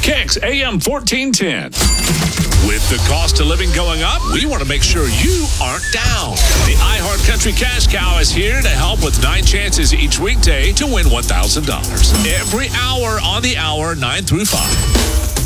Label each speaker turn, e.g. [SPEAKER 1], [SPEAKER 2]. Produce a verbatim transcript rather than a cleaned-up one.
[SPEAKER 1] Kicks A M fourteen ten.
[SPEAKER 2] With the cost of living going up, we want to make sure you aren't down. The iHeart Country Cash Cow is here to help with nine chances each weekday to win one thousand dollars. Every hour on the hour, nine through five.